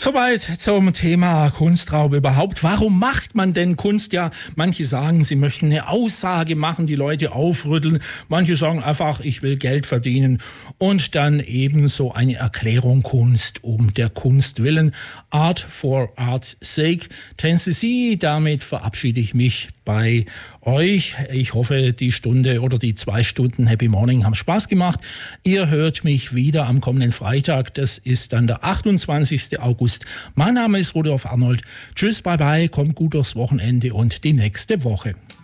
Soweit zum Thema Kunstraub überhaupt. Warum macht man denn Kunst? Ja, manche sagen, sie möchten eine Aussage machen, die Leute aufrütteln. Manche sagen einfach, ich will Geld verdienen. Und dann eben so eine Erklärung Kunst um der Kunst willen. Art for art's sake. Tennessee, damit verabschiede ich mich bei euch. Ich hoffe, die Stunde oder die 2 Stunden Happy Morning haben Spaß gemacht. Ihr hört mich wieder am kommenden Freitag. Das ist dann der 28. August. Mein Name ist Rudolf Arnold. Tschüss, bye bye, kommt gut durchs Wochenende und die nächste Woche.